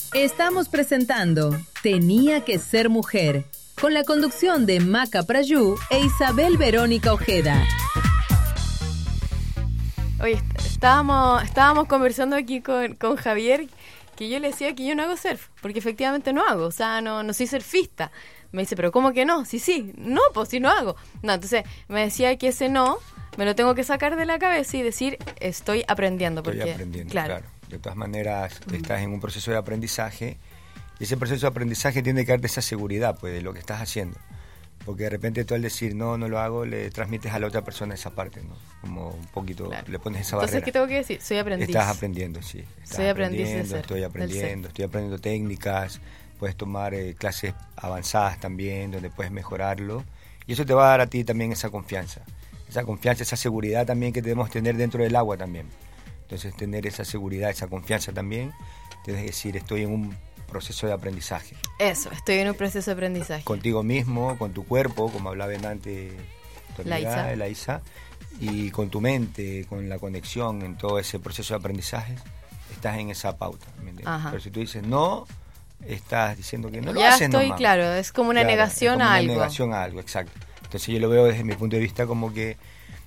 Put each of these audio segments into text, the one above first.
Estamos presentando Tenía que ser mujer, con la conducción de Maca Prayú e Isabel Verónica Ojeda. Oye, estábamos conversando aquí con Javier, que yo le decía que yo no hago surf, porque efectivamente no hago, o sea, no soy surfista. Me dice, pero ¿cómo que no? Sí, no, pues sí no hago. No, entonces me decía que ese no, me lo tengo que sacar de la cabeza y decir, estoy aprendiendo. Estoy aprendiendo, claro. De todas maneras, estás en un proceso de aprendizaje, y ese proceso de aprendizaje tiene que darte esa seguridad, pues, de lo que estás haciendo. Porque de repente tú al decir, no lo hago, le transmites a la otra persona esa parte, ¿no? Como un poquito, le pones esa barrera. Entonces, ¿qué tengo que decir? Soy aprendiz. Estás aprendiendo, sí. Soy aprendiz de ser. Estoy aprendiendo técnicas, puedes tomar clases avanzadas también, donde puedes mejorarlo. Y eso te va a dar a ti también esa confianza, esa seguridad también que debemos tener dentro del agua también. Entonces, tener esa seguridad, esa confianza también, tienes que decir, estoy en un proceso de aprendizaje. Eso, estoy en un proceso de aprendizaje. Contigo mismo, con tu cuerpo, como hablaba antes la Isa, y con tu mente, con la conexión en todo ese proceso de aprendizaje, estás en esa pauta. ¿Me entiendes? Pero si tú dices no, estás diciendo que no lo haces nomás. Claro, es como una negación a algo. Una negación a algo, exacto. Entonces yo lo veo desde mi punto de vista como que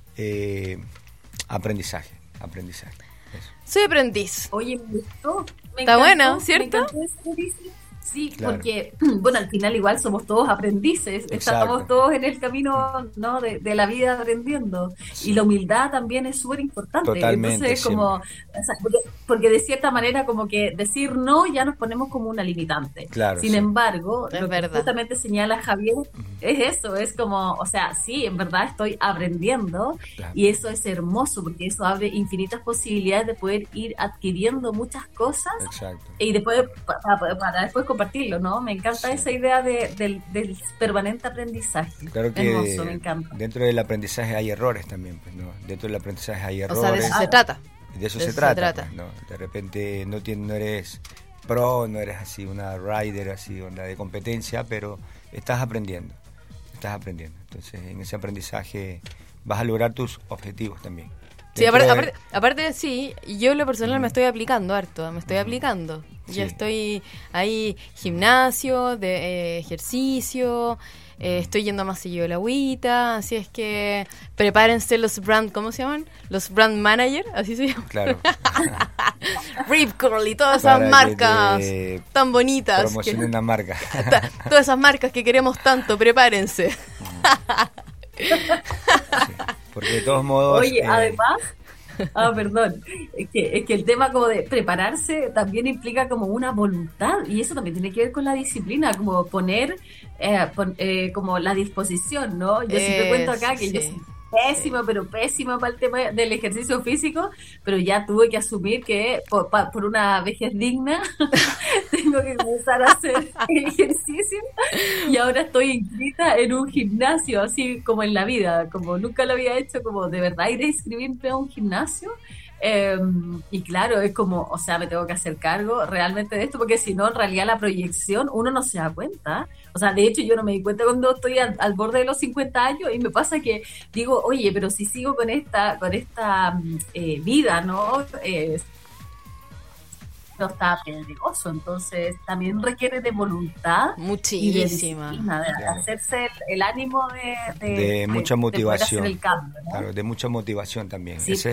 aprendizaje. Eso. Soy aprendiz. Oye, me gustó. Está bueno, ¿cierto? Sí, claro. Porque, bueno, al final igual somos todos aprendices, estamos todos en el camino, ¿no? de la vida aprendiendo. Sí. Y la humildad también es súper importante. Totalmente. Entonces, como, o sea, porque de cierta manera como que decir no ya nos ponemos como una limitante. Claro, Sin embargo, es lo que justamente señala Javier es eso, es como, o sea, sí, en verdad estoy aprendiendo, claro. Y eso es hermoso porque eso abre infinitas posibilidades de poder ir adquiriendo muchas cosas. Exacto. Y después para después compartirlo, ¿no? Me encanta esa idea del permanente aprendizaje. Claro que hermoso, me encanta. Dentro del aprendizaje hay errores también, pues, ¿no? Dentro del aprendizaje hay errores. O sea, de eso se trata. De eso se trata. Pues, ¿no? De repente no eres pro, no eres así una rider así, onda de competencia, pero estás aprendiendo. Entonces, en ese aprendizaje vas a lograr tus objetivos también. Sí, aparte sí, yo en lo personal me estoy aplicando harto, aplicando. Sí. Yo estoy ahí, gimnasio, de ejercicio, estoy yendo más seguido a la agüita, así es que prepárense los brand, ¿cómo se llaman? Los brand manager, así se llaman. Claro. Rip Curl y todas esas marcas tan bonitas. Promocionen una marca. Todas esas marcas que queremos tanto, prepárense. Sí, porque de todos modos... Oye, además... perdón, es que el tema como de prepararse también implica como una voluntad y eso también tiene que ver con la disciplina, como poner como la disposición, ¿no? Yo siempre cuento acá que yo soy pésima para el tema del ejercicio físico, pero ya tuve que asumir que por una vejez digna tengo que comenzar a hacer ejercicio y ahora estoy inscrita en un gimnasio, así como en la vida, como nunca lo había hecho, como de verdad ir a inscribirme a un gimnasio. Y claro, es como, o sea, me tengo que hacer cargo realmente de esto, porque si no, en realidad la proyección uno no se da cuenta. O sea, de hecho yo no me di cuenta cuando estoy al borde de los 50 años y me pasa que digo, oye, pero si sigo con esta vida, ¿no? No está peligroso, entonces también requiere de voluntad muchísima y de hacerse el ánimo de mucha motivación, de poder hacer el cambio, ¿no? Claro, de mucha motivación también. Sí.